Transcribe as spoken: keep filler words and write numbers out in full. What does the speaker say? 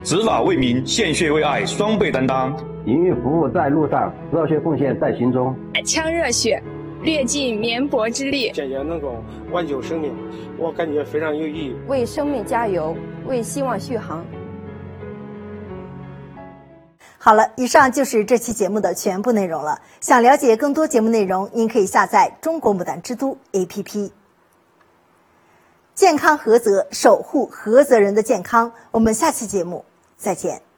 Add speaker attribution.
Speaker 1: 执法为民，献血为爱，双倍担当。
Speaker 2: 营运服务在路上，热血奉献在心中。
Speaker 3: 满腔热血，略尽绵薄之力，
Speaker 4: 姐姐能够挽救生命，我感觉非常有意义。
Speaker 5: 为生命加油，为希望续航。
Speaker 6: 好了，以上就是这期节目的全部内容了。想了解更多节目内容，您可以下载中国牡丹之都 A P P。健康菏泽，守护菏泽人的健康。我们下期节目再见。